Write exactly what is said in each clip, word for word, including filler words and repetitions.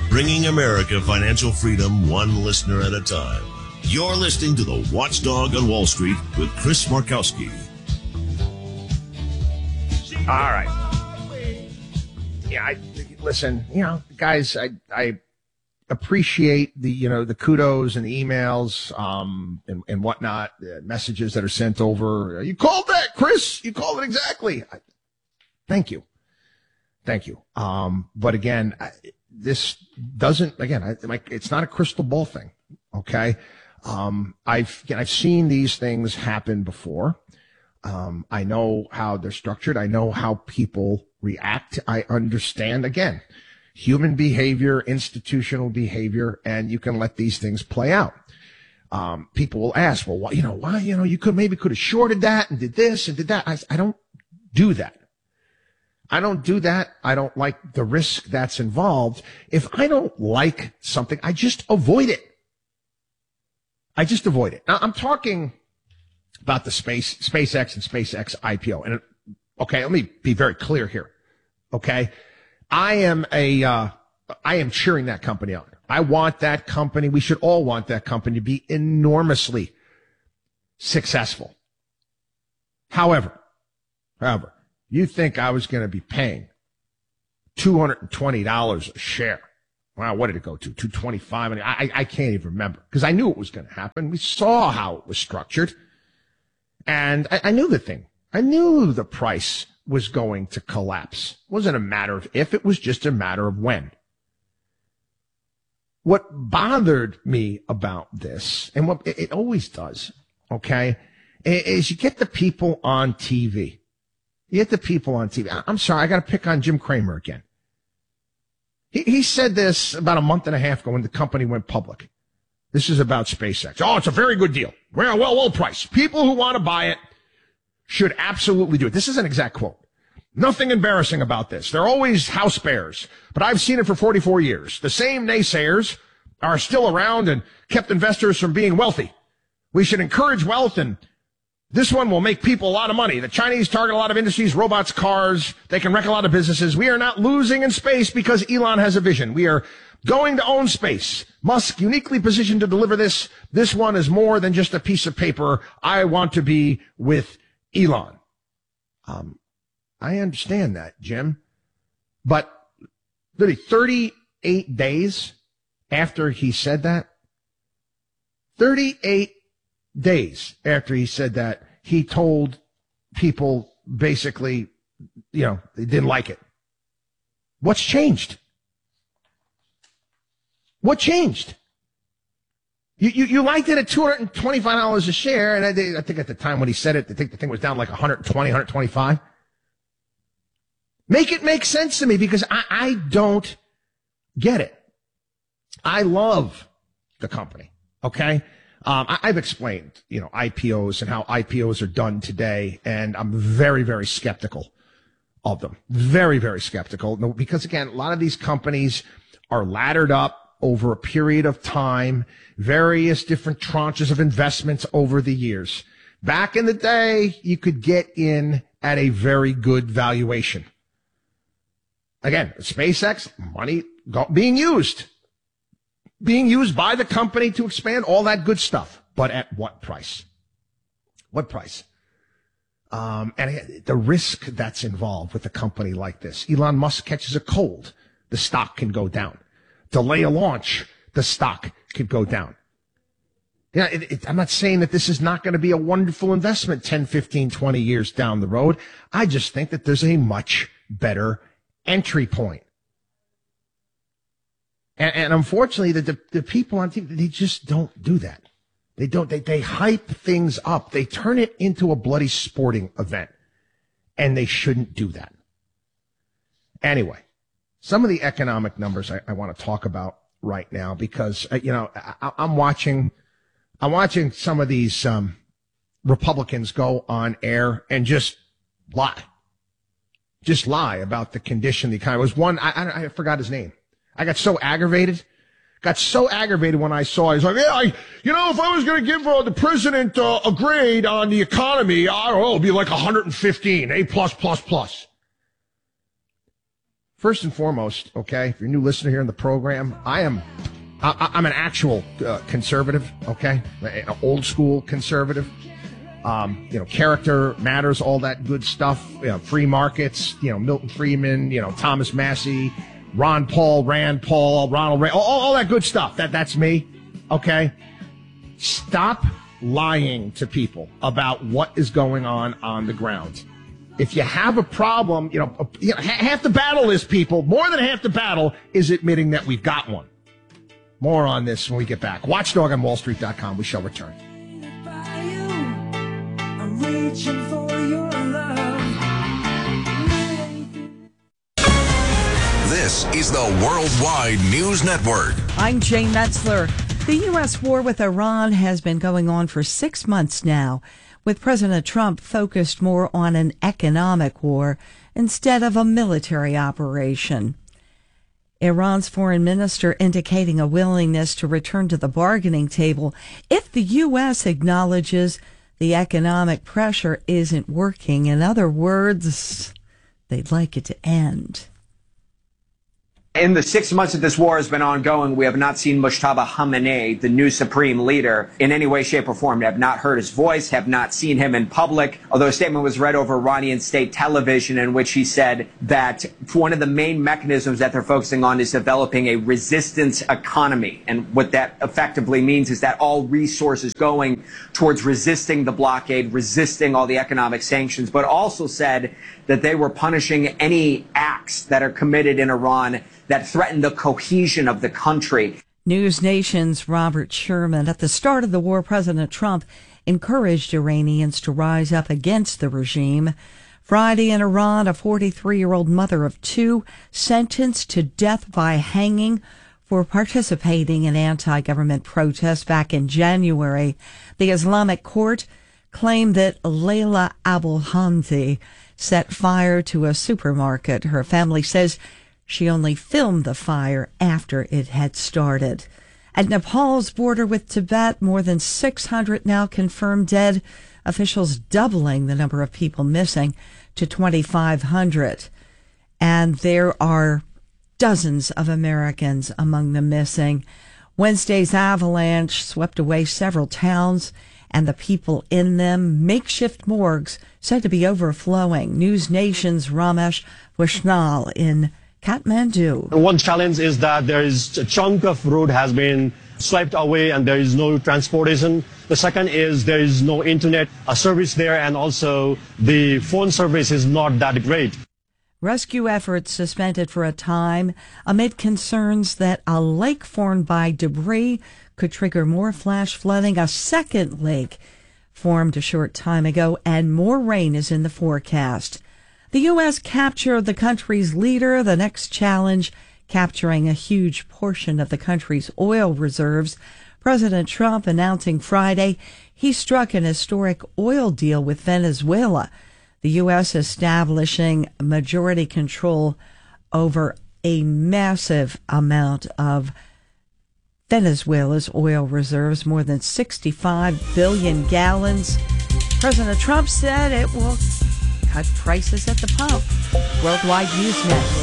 bringing America financial freedom one listener at a time. You're listening to The Watchdog on Wall Street with Chris Markowski. All right. Yeah, I, listen, you know, guys, I I appreciate the, you know, the kudos and the emails um, and, and whatnot, uh, messages that are sent over. You called that, Chris. You called it exactly. I, thank you. Thank you. Um, but again, I, this doesn't, again, I, like, it's not a crystal ball thing. Okay. Um, I've, again, I've seen these things happen before. Um, I know how they're structured. I know how people react. I understand, again, human behavior, institutional behavior, and you can let these things play out. Um, people will ask, well, why, you know, why, you know, you could, maybe could have shorted that and did this and did that. I, I don't do that. I don't do that. I don't like the risk that's involved. If I don't like something, I just avoid it. I just avoid it. Now, I'm talking about the space, SpaceX and SpaceX I P O. And okay, let me be very clear here. Okay. I am a, uh, I am cheering that company on. I want that company. We should all want that company to be enormously successful. However, however, you think I was going to be paying two hundred twenty dollars a share? Wow, what did it go to? two twenty-five. I mean, I, I can't even remember because I knew it was going to happen. We saw how it was structured. And I, I knew the thing. I knew the price was going to collapse. It wasn't a matter of if, it was just a matter of when. What bothered me about this, and what it, it always does, okay, is you get the people on T V. You get the people on T V. I'm sorry, I got to pick on Jim Cramer again. He, he said this about a month and a half ago when the company went public. This is about SpaceX. Oh, it's a very good deal. Well, well, well priced. People who want to buy it should absolutely do it. This is an exact quote. Nothing embarrassing about this. They're always house bears, but I've seen it for forty-four years. The same naysayers are still around and kept investors from being wealthy. We should encourage wealth, and this one will make people a lot of money. The Chinese target a lot of industries, robots, cars. They can wreck a lot of businesses. We are not losing in space because Elon has a vision. We are going to own space. Musk uniquely positioned to deliver this. This one is more than just a piece of paper. I want to be with Elon. Um, I understand that, Jim. But literally thirty-eight days after he said that, thirty-eight days after he said that, he told people basically, you know, they didn't like it. What's changed? What changed? You, you, you liked it at two hundred twenty-five dollars a share, and I, I think at the time when he said it, I think the thing was down like one hundred twenty, one hundred twenty-five. Make it make sense to me, because I, I don't get it. I love the company, okay? Um, I, I've explained, you know, I P Os and how I P Os are done today, and I'm very, very skeptical of them. Very, very skeptical. No, because, again, a lot of these companies are laddered up over a period of time, various different tranches of investments over the years. Back in the day, you could get in at a very good valuation. Again, SpaceX, money go, being used. Being used by the company to expand, all that good stuff. But at what price? What price? Um, and the risk that's involved with a company like this. Elon Musk catches a cold, the stock can go down. Delay a launch, the stock could go down. Yeah, it, it, I'm not saying that this is not going to be a wonderful investment ten, fifteen, twenty years down the road. I just think that there's a much better entry point. And, and unfortunately, the, the, the people on T V, they just don't do that. They don't, they, they hype things up. They turn it into a bloody sporting event. And they shouldn't do that. Anyway, some of the economic numbers I, I want to talk about right now, because, uh, you know, I, I'm watching, I'm watching some of these, um, Republicans go on air and just lie. Just lie about the condition of the economy. There was one, I, I, I forgot his name. I got so aggravated, got so aggravated when I saw it. He's like, yeah, I, you know, if I was going to give uh, the president uh, a grade on the economy, I don't know, it'd be like one hundred fifteen, A plus, plus, plus. first and foremost, okay, if you're a new listener here in the program, I am, I, I'm an actual uh, conservative, okay, an old school conservative. Um, you know, character matters, all that good stuff. You know, free markets. You know, Milton Friedman. You know, Thomas Massey, Ron Paul, Rand Paul, Ronald Reagan. All, all that good stuff. That that's me. Okay. Stop lying to people about what is going on on the ground. If you have a problem, you know, you know, half the battle is people. More than half the battle is admitting that we've got one. More on this when we get back. watchdog on wall street dot com. We shall return. Reaching for your love. This is the Worldwide News Network. I'm Jane Metzler. The U S war with Iran has been going on for six months now, with President Trump focused more on an economic war instead of a military operation. Iran's foreign minister indicating a willingness to return to the bargaining table if the U S acknowledges the economic pressure isn't working. In other words, they'd like it to end. In the six months that this war has been ongoing, we have not seen Mujtaba Khamenei, the new supreme leader, in any way, shape, or form. We have not heard his voice, have not seen him in public, although a statement was read over Iranian state television in which he said that one of the main mechanisms that they're focusing on is developing a resistance economy. And what that effectively means is that all resources going towards resisting the blockade, resisting all the economic sanctions, but also said that they were punishing any acts that are committed in Iran that threaten the cohesion of the country. News Nation's Robert Sherman. At the start of the war, President Trump encouraged Iranians to rise up against the regime. Friday in Iran, a forty-three-year-old mother of two sentenced to death by hanging for participating in anti-government protests back in January. The Islamic court claimed that Layla Abulhamdi set fire to a supermarket. Her family says she only filmed the fire after it had started. At Nepal's border with Tibet, more than six hundred now confirmed dead, officials doubling the number of people missing to twenty-five hundred. And there are dozens of Americans among the missing. Wednesday's avalanche swept away several towns and the people in them. Makeshift morgues said to be overflowing. News Nation's Ramesh Vishnal in Kathmandu. One challenge is that there is a chunk of road has been swept away and there is no transportation. The second is there is no internet service there, and also the phone service is not that great. Rescue efforts suspended for a time amid concerns that a lake formed by debris could trigger more flash flooding. A second lake formed a short time ago, and more rain is in the forecast. The U S captured the country's leader. The next challenge, capturing a huge portion of the country's oil reserves. President Trump announcing Friday he struck an historic oil deal with Venezuela. The U S establishing majority control over a massive amount of Venezuela's oil reserves, more than sixty-five billion gallons. President Trump said it will cut prices at the pump. Worldwide News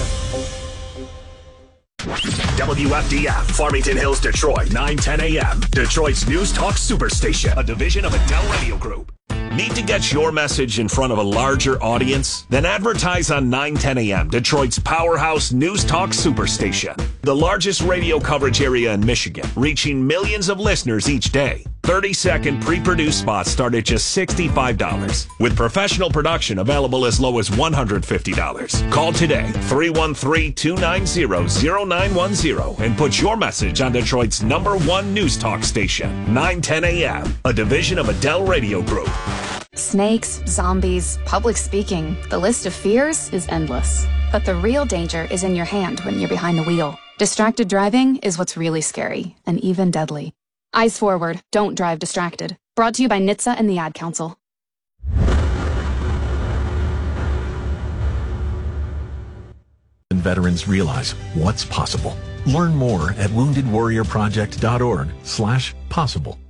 Network. W F D F, Farmington Hills, Detroit, nine ten a.m. Detroit's News Talk Superstation, a division of Adele Radio Group. Need to get your message in front of a larger audience? Then advertise on nine ten a.m., Detroit's powerhouse News Talk Superstation. The largest radio coverage area in Michigan, reaching millions of listeners each day. thirty-second pre-produced spots start at just sixty-five dollars, with professional production available as low as one hundred fifty dollars. Call today, three one three, two nine zero, zero nine one zero, and put your message on Detroit's number one News Talk station, nine ten a.m., a division of Adele Radio Group. Snakes, zombies, public speaking. The list of fears is endless. But the real danger is in your hand when you're behind the wheel. Distracted driving is what's really scary and even deadly. Eyes forward, don't drive distracted. Brought to you by N H T S A and the Ad Council. And veterans realize what's possible. Learn more at wounded warrior project dot org slash possible.